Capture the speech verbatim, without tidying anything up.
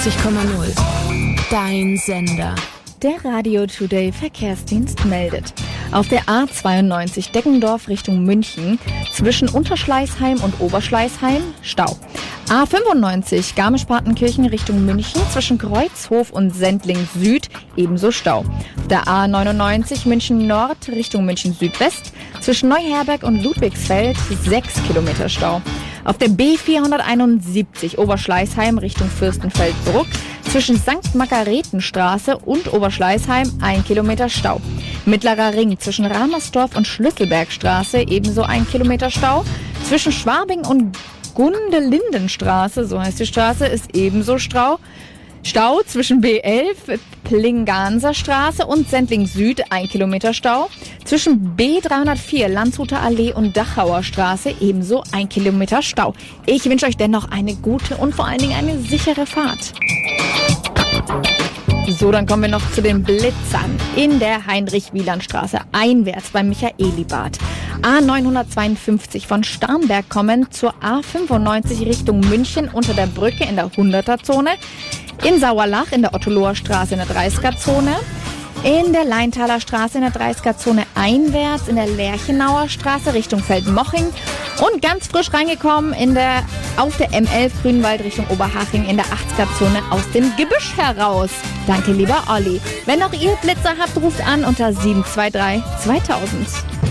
neunundneunzig Komma null. Dein Sender. Der Radio Today Verkehrsdienst meldet. Auf der A zweiundneunzig Deggendorf Richtung München zwischen Unterschleißheim und Oberschleißheim Stau. A fünfundneunzig Garmisch-Partenkirchen Richtung München zwischen Kreuzhof und Sendling Süd ebenso Stau. Der A neunundneunzig München Nord Richtung München Südwest zwischen Neuherberg und Ludwigsfeld sechs Kilometer Stau. Auf der B vierhunderteinundsiebzig Oberschleißheim Richtung Fürstenfeldbruck zwischen Sankt Margaretenstraße und Oberschleißheim ein Kilometer Stau. Mittlerer Ring zwischen Ramersdorf und Schlüsselbergstraße ebenso ein Kilometer Stau. Zwischen Schwabing und Gundelindenstraße, so heißt die Straße, ist ebenso Stau. Stau zwischen B elf, Plinganser Straße und Sendling Süd, ein Kilometer Stau. Zwischen B dreihundertvier, Landshuter Allee und Dachauer Straße, ebenso ein Kilometer Stau. Ich wünsche euch dennoch eine gute und vor allen Dingen eine sichere Fahrt. So, dann kommen wir noch zu den Blitzern in der Heinrich-Wieland-Straße einwärts beim Michaelibad. A neunhundertzweiundfünfzig von Starnberg kommen zur A fünfundneunzig Richtung München unter der Brücke in der hunderter-Zone. In Sauerlach in der Ottoloer Straße in der dreißiger-Zone. In der Leintaler Straße in der dreißiger-Zone einwärts, in der Lerchenauer Straße Richtung Feldmoching und ganz frisch reingekommen in der, auf der M elf Grünwald Richtung Oberhaching in der achtziger-Zone aus dem Gebüsch heraus. Danke, lieber Olli. Wenn auch ihr Blitzer habt, ruft an unter sieben zwei drei zweitausend.